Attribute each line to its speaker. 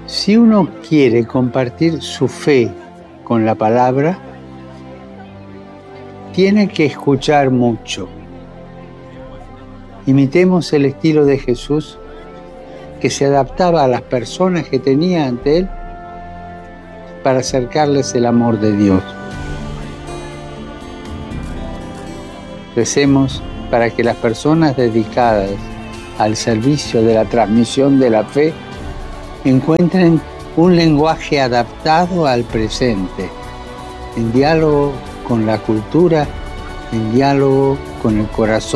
Speaker 1: Si uno quiere compartir su fe con la palabra, tiene que escuchar mucho. Imitemos el estilo de Jesús, que se adaptaba a las personas que tenía ante él para acercarles el amor de Dios. Recemos para que las personas dedicadas al servicio de la transmisión de la fe encuentren un lenguaje adaptado al presente, en diálogo con la cultura, en diálogo con el corazón